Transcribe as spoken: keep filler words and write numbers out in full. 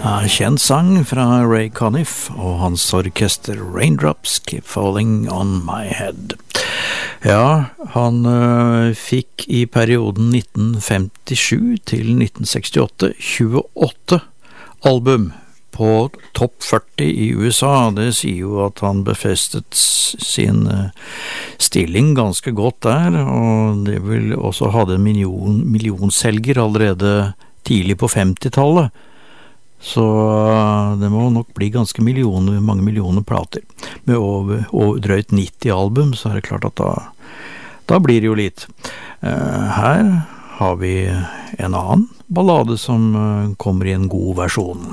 En kjent sang fra Ray Conniff og hans orkester Raindrops Keep Falling on My Head. Ja, han øh, fikk i perioden nitten femtisju til nitten sekstiåtte tjueåtte album på topp førti i U S A. Det sier jo at han befestet sin øh, stilling ganske godt der, og det vil også ha en million, millionselger allerede tidlig på femtitallet. Så det må nok bli ganske millioner, mange millioner plater. Med over, over drøyt nitti album, så er det klart at da, da blir det jo litt. Uh, her har vi en annen ballade som uh, kommer i en god versjon.